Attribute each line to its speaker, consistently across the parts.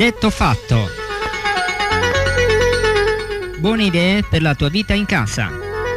Speaker 1: Detto fatto. Buone idee per la tua vita in casa.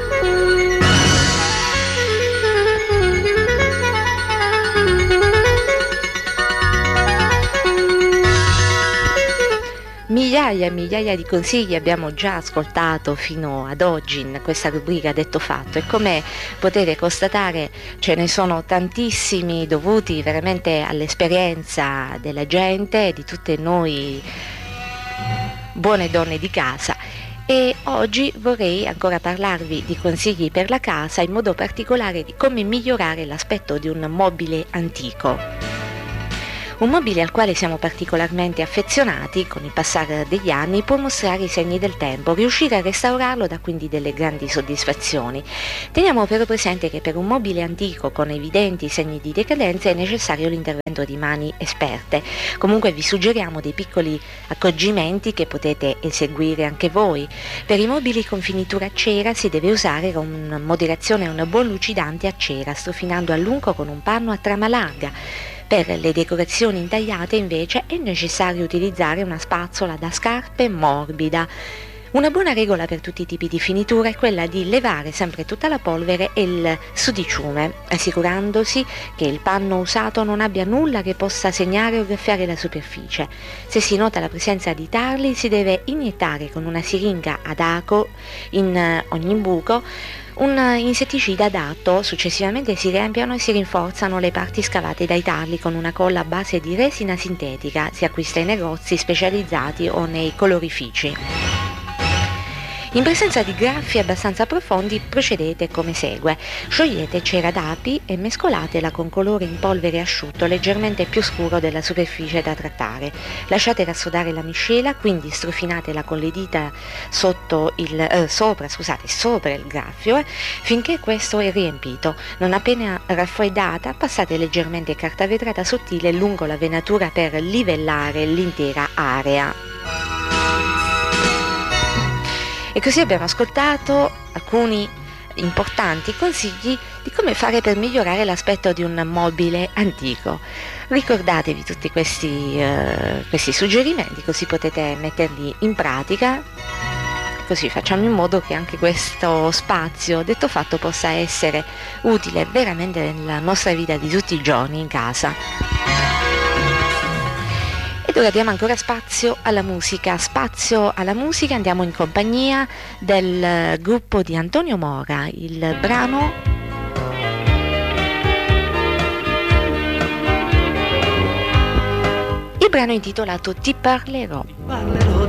Speaker 2: Migliaia e migliaia di consigli abbiamo già ascoltato fino ad oggi in questa rubrica Detto Fatto, e come potete constatare ce ne sono tantissimi, dovuti veramente all'esperienza della gente, di tutte noi buone donne di casa. E oggi vorrei ancora parlarvi di consigli per la casa, in modo particolare di come migliorare l'aspetto di un mobile antico. Un mobile al quale siamo particolarmente affezionati, con il passare degli anni può mostrare i segni del tempo. Riuscire a restaurarlo dà quindi delle grandi soddisfazioni. Teniamo però presente che per un mobile antico con evidenti segni di decadenza è necessario l'intervento di mani esperte. Comunque vi suggeriamo dei piccoli accorgimenti che potete eseguire anche voi. Per i mobili con finitura a cera si deve usare con moderazione un buon lucidante a cera, strofinando a lungo con un panno a trama larga. Per le decorazioni intagliate invece è necessario utilizzare una spazzola da scarpe morbida. Una buona regola per tutti i tipi di finitura è quella di levare sempre tutta la polvere e il sudiciume, assicurandosi che il panno usato non abbia nulla che possa segnare o graffiare la superficie. Se si nota la presenza di tarli, si deve iniettare con una siringa ad ago in ogni buco un insetticida adatto. Successivamente si riempiono e si rinforzano le parti scavate dai tarli con una colla a base di resina sintetica. Si acquista in negozi specializzati o nei colorifici. In presenza di graffi abbastanza profondi procedete come segue. Sciogliete cera d'api e mescolatela con colore in polvere asciutto leggermente più scuro della superficie da trattare. Lasciate rassodare la miscela, quindi strofinatela con le dita sopra il graffio finché questo è riempito. Non appena raffreddata, passate leggermente carta vetrata sottile lungo la venatura per livellare l'intera area. E così abbiamo ascoltato alcuni importanti consigli di come fare per migliorare l'aspetto di un mobile antico. Ricordatevi tutti questi suggerimenti, così potete metterli in pratica, così facciamo in modo che anche questo spazio, detto fatto, possa essere utile veramente nella nostra vita di tutti i giorni in casa. Ora diamo ancora spazio alla musica. Andiamo in compagnia del gruppo di Antonio Mora. Il brano è intitolato Ti parlerò.